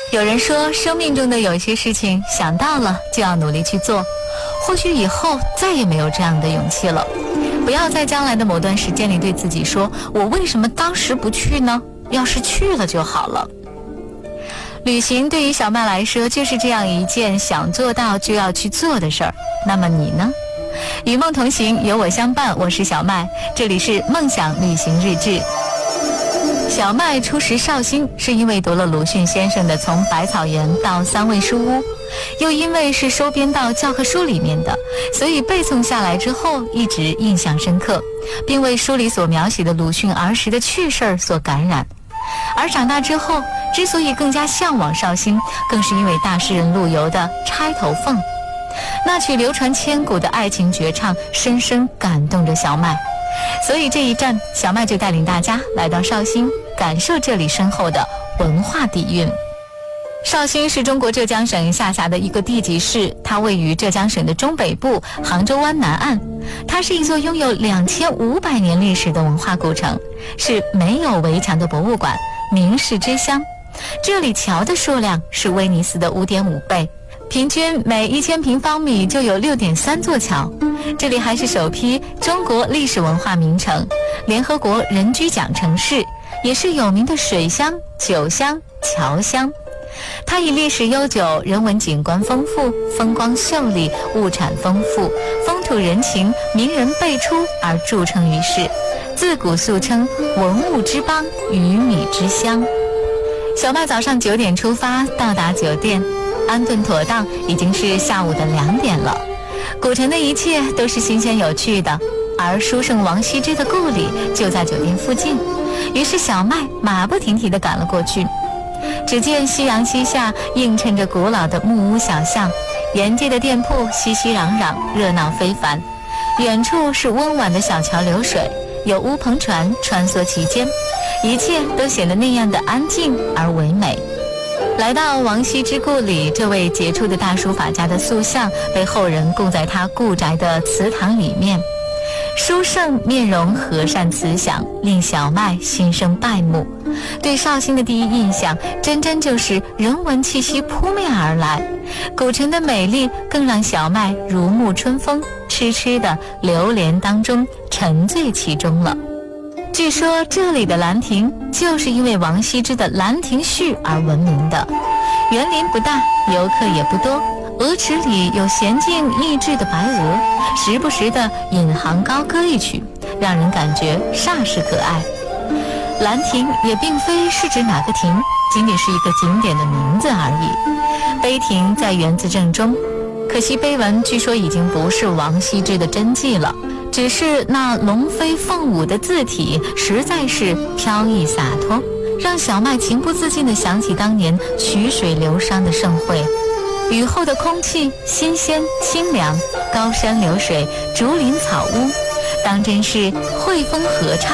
有人说，生命中的有些事情想到了就要努力去做，或许以后再也没有这样的勇气了。不要在将来的某段时间里对自己说，我为什么当时不去呢？要是去了就好了。旅行对于小麦来说就是这样一件想做到就要去做的事儿。那么你呢？与梦同行，有我相伴，我是小麦，这里是梦想旅行日志。小麦初识绍兴是因为读了鲁迅先生的《从百草园到三味书屋》，又因为是收编到教科书里面的，所以背诵下来之后一直印象深刻，并为书里所描写的鲁迅儿时的趣事儿所感染。而长大之后之所以更加向往绍兴，更是因为大诗人陆游的《钗头凤》，那曲流传千古的爱情绝唱深深感动着小麦。所以这一站，小麦就带领大家来到绍兴，感受这里深厚的文化底蕴。绍兴是中国浙江省下辖的一个地级市，它位于浙江省的中北部杭州湾南岸。它是一座拥有2500年历史的文化古城，是没有围墙的博物馆，名士之乡。这里桥的数量是威尼斯的5.5倍，平均每1000平方米就有6.3座桥。这里还是首批中国历史文化名城，联合国人居奖城市，也是有名的水乡、酒乡、桥乡。它以历史悠久、人文景观丰富、风光秀丽、物产丰富、风土人情、名人辈出而著称于世，自古素称文物之邦、鱼米之乡。小麦早上9点出发，到达酒店，安顿妥当，已经是下午的2点了。古城的一切都是新鲜有趣的，而书圣王羲之的故里就在酒店附近，于是小麦马不停蹄地赶了过去。只见夕阳西下，映衬着古老的木屋小巷，沿街的店铺熙熙攘攘，热闹非凡。远处是温婉的小桥流水，有乌篷船穿梭其间，一切都显得那样的安静而唯美。来到王羲之故里，这位杰出的大书法家的塑像被后人供在他故宅的祠堂里面。书圣面容和善慈祥，令小麦心生拜慕。对绍兴的第一印象，真就是人文气息扑面而来。古城的美丽更让小麦如沐春风，痴痴的流连当中，沉醉其中了。据说这里的兰亭就是因为王羲之的《兰亭序》而闻名的。园林不大，游客也不多，鹅池里有娴静益智的白鹅，时不时的引吭高歌一曲，让人感觉煞是可爱。兰亭也并非是指哪个亭，仅仅是一个景点的名字而已。碑亭在园子正中，可惜碑文据说已经不是王羲之的真迹了，只是那龙飞凤舞的字体实在是飘逸洒脱，让小麦情不自禁地想起当年曲水流觞的盛会。雨后的空气新鲜清凉，高山流水，竹林草屋，当真是汇风合唱。